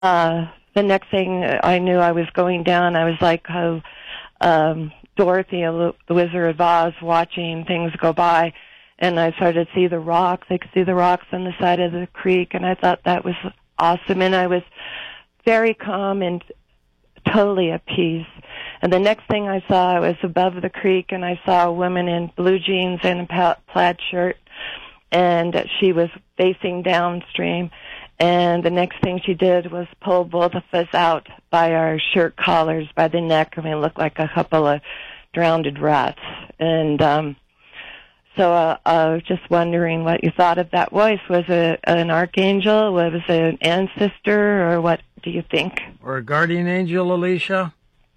the next thing I knew, I was going down. I was like how Dorothy, the Wizard of Oz, watching things go by, and I started to see the rocks. I could see the rocks on the side of the creek, and I thought that was awesome. And I was very calm and totally at peace. And the next thing I saw, I was above the creek, and I saw a woman in blue jeans and a plaid shirt, and she was facing downstream. And the next thing she did was pull both of us out by our shirt collars by the neck, and we looked like a couple of drowned rats. And so I was just wondering what you thought of that voice. Was it an archangel? Was it an ancestor? Or what do you think? Or a guardian angel, Alicia?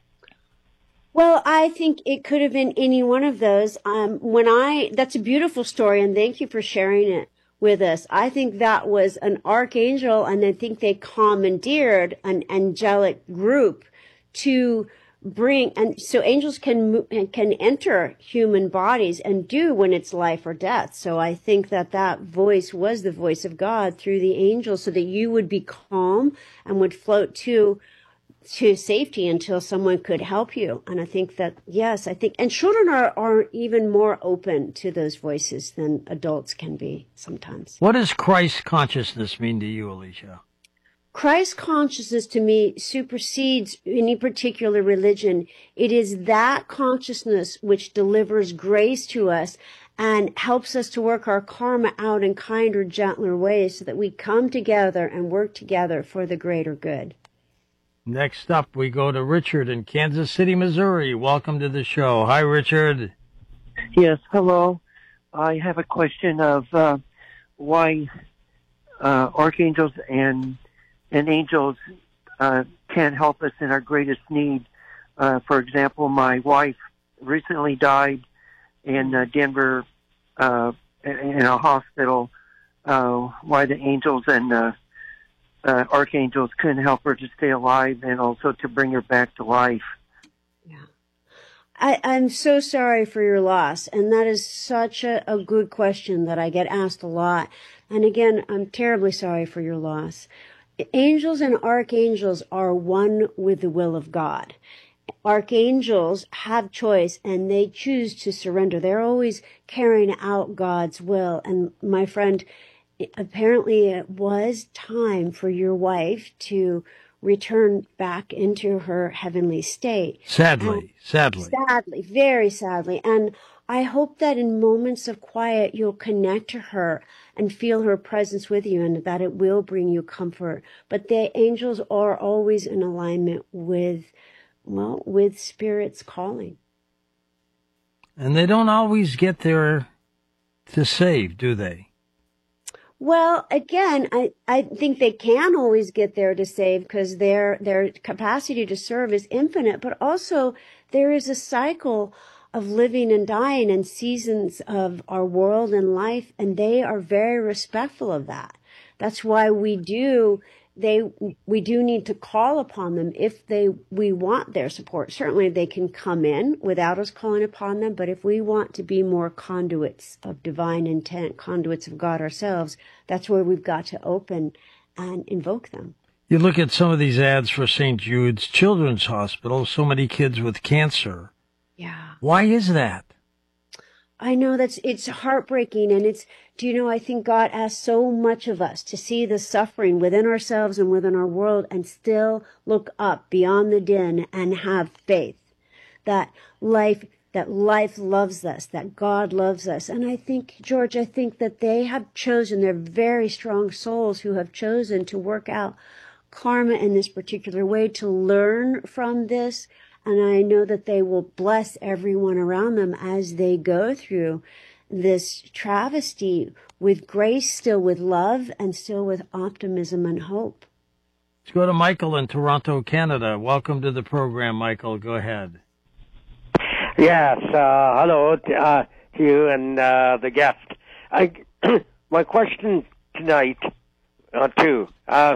Well, I think it could have been any one of those. That's a beautiful story, and thank you for sharing it with us. I think that was an archangel, and I think they commandeered an angelic group to bring, and so angels can enter human bodies and do when it's life or death. So I think that voice was the voice of God through the angels, so that you would be calm and would float to safety until someone could help you. And I think that, yes, and children are even more open to those voices than adults can be sometimes. What does Christ consciousness mean to you, Alicia? Christ consciousness to me supersedes any particular religion. It is that consciousness which delivers grace to us and helps us to work our karma out in kinder, gentler ways so that we come together and work together for the greater good. Next up, we go to Richard in Kansas City, Missouri. Welcome to the show. Hi, Richard. Yes, hello. I have a question of why archangels and angels can help us in our greatest need. For example, my wife recently died in Denver in a hospital. Why the angels and archangels couldn't help her to stay alive and also to bring her back to life. Yeah. I'm so sorry for your loss, and that is such a good question that I get asked a lot. And again, I'm terribly sorry for your loss. Angels and archangels are one with the will of God. Archangels have choice, and they choose to surrender. They're always carrying out God's will. And my friend, apparently it was time for your wife to return back into her heavenly state. Sadly. Sadly, very sadly. And I hope that in moments of quiet, you'll connect to her and feel her presence with you, and that it will bring you comfort. But the angels are always in alignment with Spirit's calling. And they don't always get there to save, do they? Well, again, I think they can always get there to save because their capacity to serve is infinite, but also there is a cycle of living and dying and seasons of our world and life, and they are very respectful of that. That's why we do need to call upon them if we want their support. Certainly they can come in without us calling upon them, but if we want to be more conduits of divine intent, conduits of God ourselves, that's where we've got to open and invoke them. You look at some of these ads for St. Jude's Children's Hospital, so many kids with cancer. Yeah. Why is that? I know it's heartbreaking, and I think God asks so much of us to see the suffering within ourselves and within our world and still look up beyond the din and have faith that life loves us, that God loves us. And I think, George, that they have chosen, they're very strong souls who have chosen to work out karma in this particular way, to learn from this. And I know that they will bless everyone around them as they go through this travesty with grace, still with love, and still with optimism and hope. Let's go to Michael in Toronto, Canada. Welcome to the program, Michael. Go ahead. Yes, hello to you and the guest. My question tonight, two.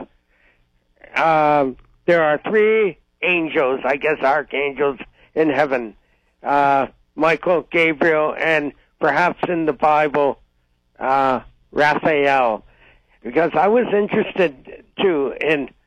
There are three angels, I guess archangels, in heaven. Michael, Gabriel, and perhaps in the Bible, Raphael. Because I was interested, too, in